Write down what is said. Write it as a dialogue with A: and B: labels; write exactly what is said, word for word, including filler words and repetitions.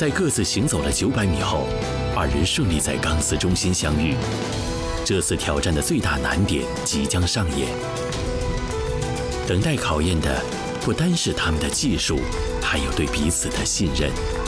A: 在各自行走了九百米后，二人顺利在钢丝中心相遇。这次挑战的最大难点即将上演，等待考验的不单是他们的技术，还有对彼此的信任。